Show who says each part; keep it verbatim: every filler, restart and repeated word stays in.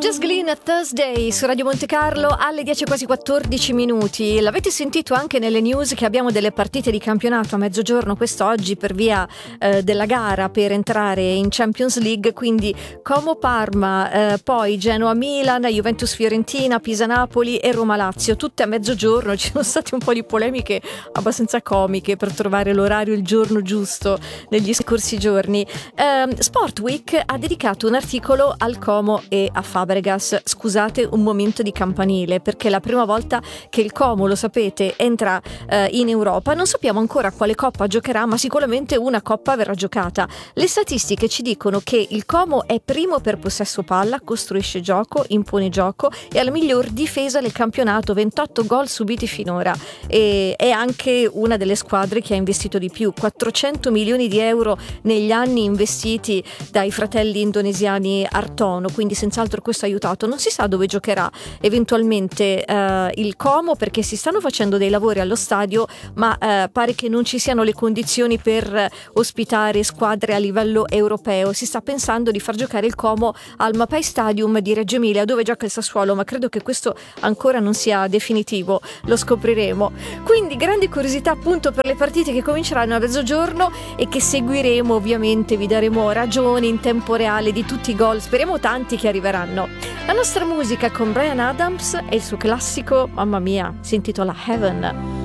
Speaker 1: Jess Glynn Thursday su Radio Monte Carlo alle dieci e quasi quattordici minuti. L'avete sentito anche nelle news che abbiamo delle partite di campionato a mezzogiorno quest'oggi per via eh, della gara per entrare in Champions League, quindi Como Parma, eh, poi Genoa Milan, Juventus Fiorentina, Pisa Napoli e Roma Lazio, tutte a mezzogiorno. Ci sono state un po' di polemiche abbastanza comiche per trovare l'orario, il giorno giusto negli scorsi giorni. eh, Sport Week ha dedicato un articolo al Como e a Fabregas. Scusate un momento di campanile, perché è la prima volta che il Como, lo sapete, entra eh, in Europa. Non sappiamo ancora quale coppa giocherà, ma sicuramente una coppa verrà giocata. Le statistiche ci dicono che il Como è primo per possesso palla, costruisce gioco, impone gioco e ha la miglior difesa del campionato, ventotto gol subiti finora, e è anche una delle squadre che ha investito di più, quattrocento milioni di euro negli anni investiti dai fratelli indonesiani Artono, quindi senz'altro questo ha aiutato. Non si sa dove giocherà eventualmente eh, il Como, perché si stanno facendo dei lavori allo stadio, ma eh, pare che non ci siano le condizioni per ospitare squadre a livello europeo. Si sta pensando di far giocare il Como al Mapei Stadium di Reggio Emilia, dove gioca il Sassuolo, ma credo che questo ancora non sia definitivo, lo scopriremo. Quindi grande curiosità appunto per le partite che cominceranno a mezzogiorno e che seguiremo, ovviamente vi daremo ragioni in tempo reale di tutti i gol, speriamo tanti che arriveranno. La nostra musica con Bryan Adams e il suo classico, mamma mia, si intitola Heaven.